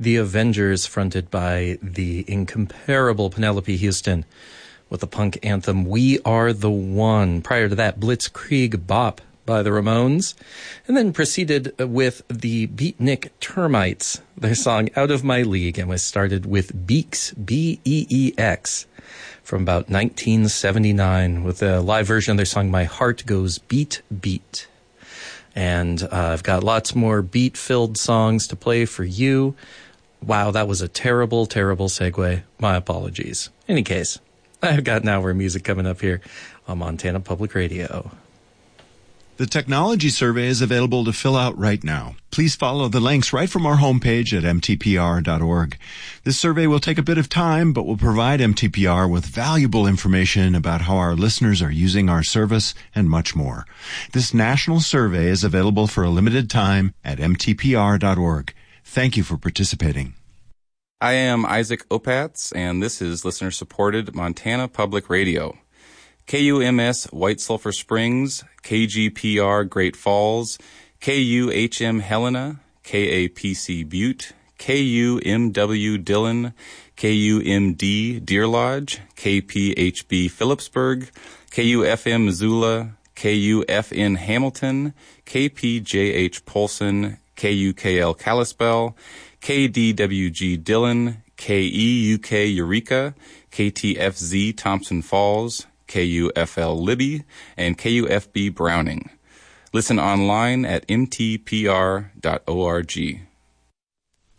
The Avengers, fronted by the incomparable Penelope Houston, with the punk anthem We Are the One. Prior to that, Blitzkrieg Bop by the Ramones, and then proceeded with the Beatnik Termites, their song Out of My League, and was started with Beeks, B-E-E-X, from about 1979, with a live version of their song My Heart Goes Beat, Beat. And I've got lots more beat-filled songs to play for you. Wow, that was a terrible, terrible segue. My apologies. Any case, I've got an hour of music coming up here on Montana Public Radio. The technology survey is available to fill out right now. Please follow the links right from our homepage at mtpr.org. This survey will take a bit of time, but will provide MTPR with valuable information about how our listeners are using our service and much more. This national survey is available for a limited time at mtpr.org. Thank you for participating. I am Isaac Opatz, and this is listener-supported Montana Public Radio. KUMS White Sulphur Springs, KGPR Great Falls, KUHM Helena, KAPC Butte, KUMW Dillon, KUMD Deer Lodge, KPHB Phillipsburg, KUFM Missoula, KUFN Hamilton, KPJH Polson, KUKL Kalispell, KDWG Dillon, KEUK Eureka, KTFZ Thompson Falls, KUFL Libby, and KUFB Browning. Listen online at mtpr.org.